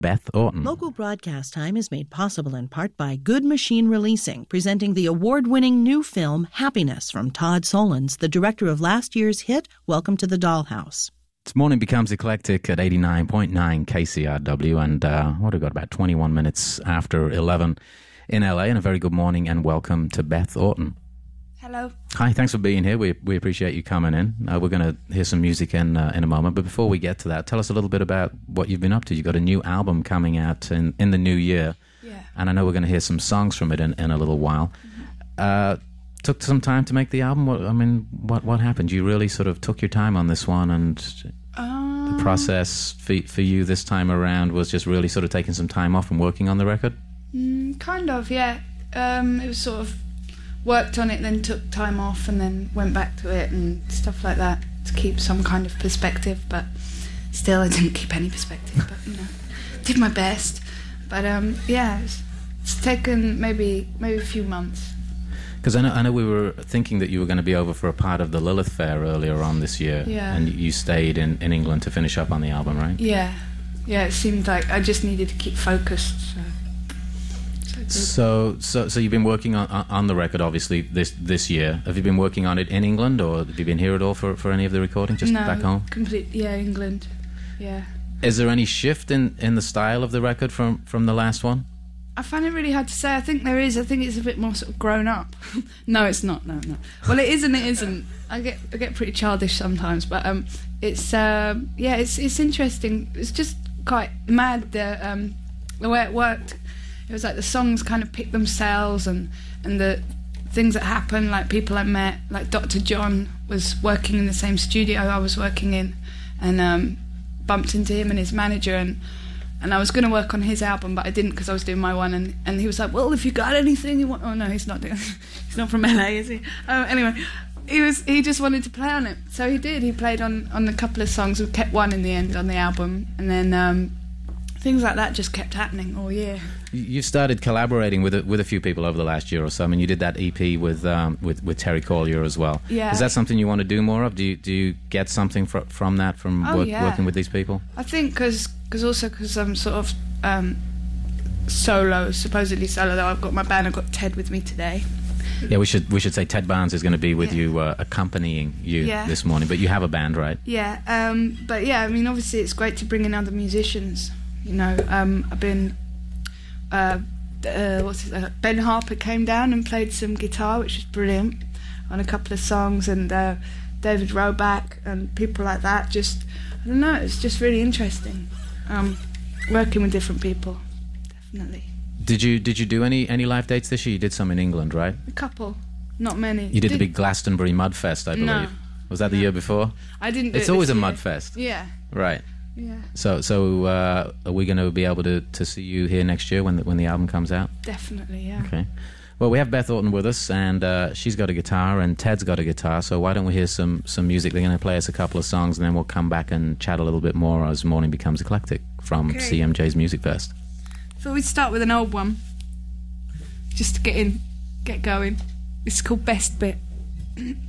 Beth Orton. Local broadcast time is made possible in part by Good Machine Releasing, presenting the award-winning new film Happiness from Todd Solondz, the director of last year's hit Welcome to the Dollhouse. This morning becomes eclectic at 89.9 KCRW, and what have we got, about 21 minutes after 11 in LA, and a very good morning and welcome to Beth Orton. Hello. Hi, thanks for being here. We appreciate you coming in. We're going to hear some music in a moment, but before we get to that, tell us a little bit about what you've been up to. You've got a new album coming out in the new year, and I know we're going to hear some songs from it in a little while. Mm-hmm. Took some time to make the album. What happened? You really sort of took your time on this one, and the process for you this time around was just really sort of taking some time off and working on the record? Kind of, yeah. It was sort of worked on it, then took time off, and then went back to it and stuff like that to keep some kind of perspective. But still, I didn't keep any perspective. But did my best. But it's taken maybe a few months. Because I know we were thinking that you were going to be over for a part of the Lilith Fair earlier on this year, and you stayed in England to finish up on the album, right? Yeah. It seemed like I just needed to keep focused. So you've been working on the record, obviously, this year. Have you been working on it in England, or have you been here at all for any of the recording, just back home? England, yeah. Is there any shift in the style of the record from the last one? I find it really hard to say. I think there is. I think it's a bit more sort of grown up. No, it's not. No. Well, it is and it isn't. I get pretty childish sometimes, but it's interesting. It's just quite mad the way it worked. It was like the songs kind of picked themselves, and the things that happened, like people I met, like Dr. John was working in the same studio I was working in, and bumped into him and his manager, and I was going to work on his album, but I didn't because I was doing my one, and he was like, well, if you got anything you want... Oh, no, he's not doing... He's not from LA, is he? Anyway, he just wanted to play on it. So he did. He played on a couple of songs. We kept one in the end on the album, and then things like that just kept happening all year. You started collaborating with a few people over the last year or so. I mean, you did that EP with Terry Collier as well. Yeah. Is that something you want to do more of? Do you get something from that, working with these people? I think because I'm sort of supposedly solo, though I've got my band. I've got Ted with me today. Yeah, we should say Ted Barnes is going to be with you, accompanying you this morning. But you have a band, right? Yeah. But yeah, I mean, obviously it's great to bring in other musicians. You know, I've been... Ben Harper came down and played some guitar, which was brilliant, on a couple of songs, and David Roback and people like that. Just, I don't know, it's just really interesting working with different people, definitely. Did you do any live dates this year? You did some in England, right? A couple, not many. You did the big Glastonbury Mudfest, I believe. No. Was that the year before? I didn't do it. It's always a year. Mudfest. Yeah. Right. Yeah. So are we going to be able to see you here next year when the album comes out? Definitely, yeah. Okay. Well, we have Beth Orton with us, and she's got a guitar, and Ted's got a guitar. So why don't we hear some music? They're going to play us a couple of songs, and then we'll come back and chat a little bit more as morning becomes eclectic from CMJ's Music Fest. Thought we'd start with an old one, just to get going. This is called Best Bit.